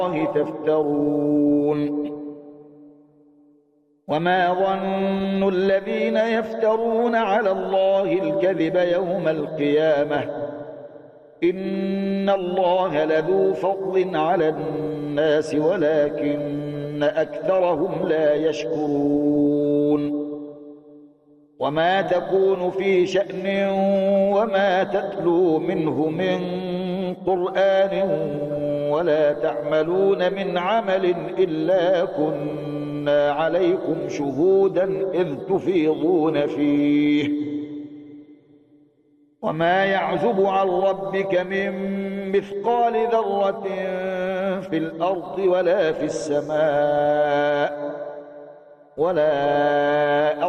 تفترون وما ظن الذين يفترون على الله الكذب يوم القيامة إن الله لذو فضل على الناس ولكن أكثرهم لا يشكرون وما تكون في شأن وما تتلو منه من قرآن ولا تعملون من عمل إلا كنا عليكم شهودا إذ تفيضون فيه وما يعزب عن ربك من مثقال ذرة في الأرض ولا في السماء ولا